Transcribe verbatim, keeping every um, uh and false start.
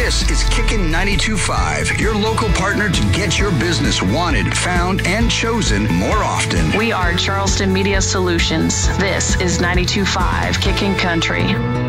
This is Kickin' ninety-two point five, your local partner to get your business wanted, found, and chosen more often. We are Charleston Media Solutions. This is ninety-two point five Kickin' Country.